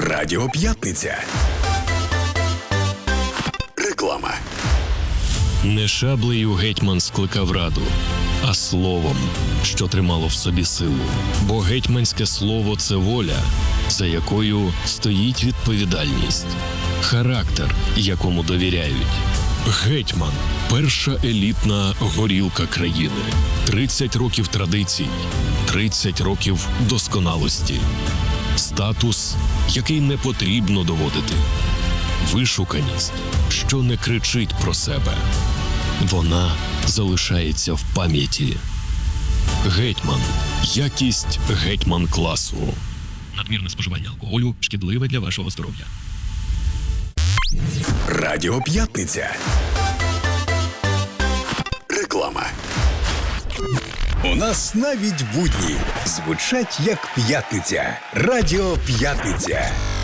Радіо П'ятниця. Реклама. Не шаблею гетьман скликав раду, а словом, що тримало в собі силу. Бо гетьманське слово – це воля, за якою стоїть відповідальність, характер, якому довіряють. Гетьман – перша елітна горілка країни. 30 років традицій, 30 років досконалості. Статус, який не потрібно доводити. Вишуканість, що не кричить про себе. Вона залишається в пам'яті. Гетьман. Якість гетьман-класу. Надмірне споживання алкоголю шкідливе для вашого здоров'я. Радіо П'ятниця. Реклама. У нас навіть будні звучать як п'ятниця. Радіо П'ятниця.